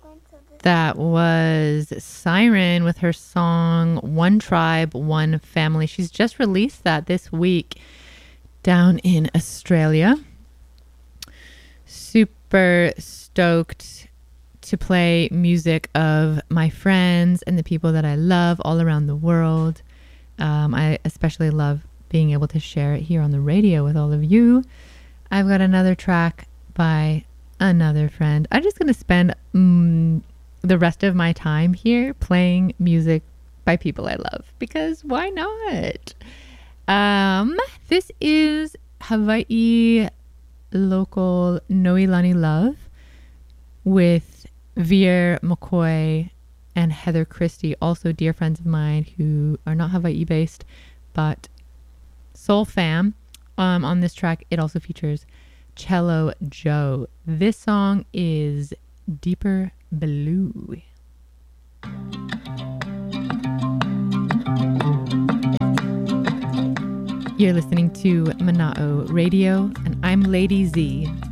That was Siren with her song One Tribe, One Family. She's just released that this week down in Australia. Super stoked to play music of my friends and the people that I love all around the world. I especially love being able to share it here on the radio with all of you. I've got another track by another friend. I'm just going to spend the rest of my time here playing music by people I love, because why not? This is Hawaii local Noelani Love with Veer McCoy and Heather Christie, also dear friends of mine who are not Hawaii based, but Soul Fam. On this track, it also features Cello Joe. This song is Deeper Blue. You're listening to Mana'o Radio, and I'm Lady Z.